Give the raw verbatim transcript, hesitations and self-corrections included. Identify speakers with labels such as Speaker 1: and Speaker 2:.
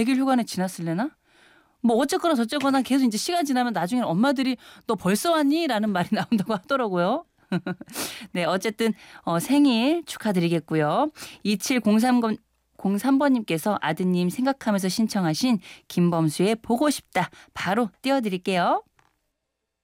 Speaker 1: 백 일 휴가는 지났을래나? 뭐 어쨌거나 저쨌거나 계속 이제 시간 지나면 나중에 엄마들이 너 벌써 왔니? 라는 말이 나온다고 하더라고요. 네, 어쨌든 어, 생일 축하드리겠고요. 이칠공삼 번님께서 아드님 생각하면서 신청하신 김범수의 보고 싶다 바로 띄워드릴게요.